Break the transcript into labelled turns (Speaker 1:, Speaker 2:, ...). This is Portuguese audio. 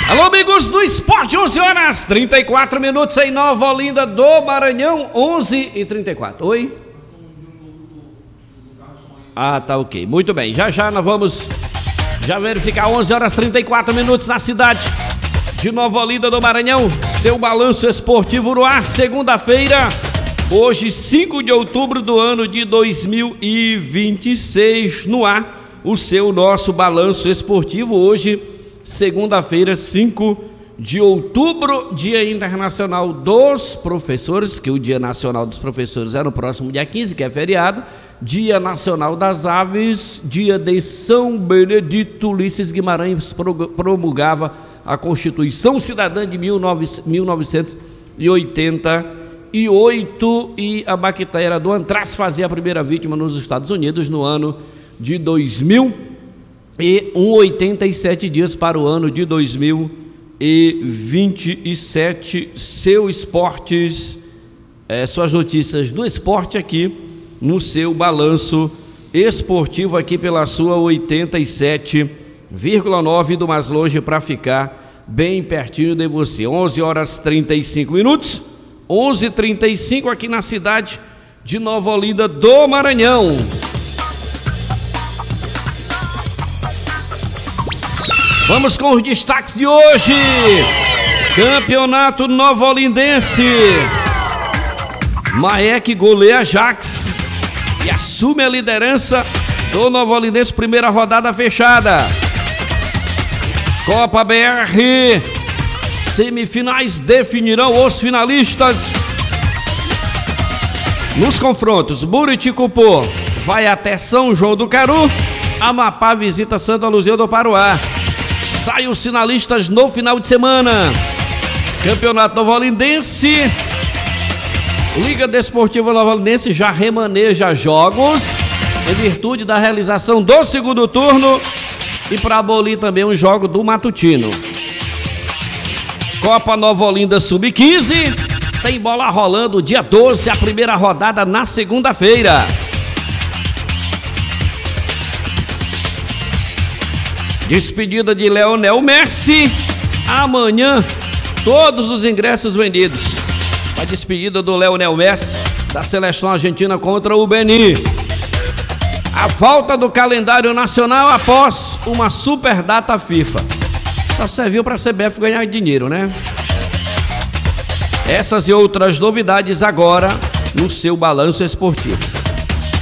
Speaker 1: Alô, amigos do esporte, 11 horas 34 minutos em Nova Olinda do Maranhão, 11h34. Oi? Ah, tá ok. Muito bem, já nós vamos verificar 11 horas 34 minutos na cidade de Nova Olinda do Maranhão. Seu balanço esportivo no ar, segunda-feira, hoje 5 de outubro do ano de 2026, no ar, nosso balanço esportivo, hoje segunda-feira, 5 de outubro, Dia Internacional dos Professores, que o Dia Nacional dos Professores é no próximo dia 15, que é feriado, Dia Nacional das Aves, dia de São Benedito. Ulisses Guimarães promulgava a Constituição Cidadã de 1988 e a bactéria do antrax fazia a primeira vítima nos Estados Unidos no ano de 87 dias para o ano de 2027. Seu esportes, suas notícias do esporte aqui no seu balanço esportivo, aqui pela sua 87,9 do mais longe para ficar bem pertinho de você. 11 horas 35 minutos, 11h35 aqui na cidade de Nova Olinda do Maranhão. Vamos com os destaques de hoje. Campeonato Nova-Olindense. Maek goleia Jax e assume a liderança do Nova-Olindense, primeira rodada fechada. Copa BR, semifinais definirão os finalistas. Nos confrontos, Buriti-Cupô vai até São João do Caru, Amapá visita Santa Luzia do Paruá. Saem os finalistas no final de semana. Campeonato Nova-Olindense, Liga Desportiva Nova-Olindense já remaneja jogos em virtude da realização do segundo turno e para abolir também um jogo do matutino. Copa Nova Olinda Sub-15, tem bola rolando dia 12, a primeira rodada na segunda-feira. Despedida de Leonel Messi, amanhã todos os ingressos vendidos. A despedida do Leonel Messi da seleção argentina contra o Benin. A volta do calendário nacional após uma super data FIFA. Só serviu para a CBF ganhar dinheiro, né? Essas e outras novidades agora no seu balanço esportivo.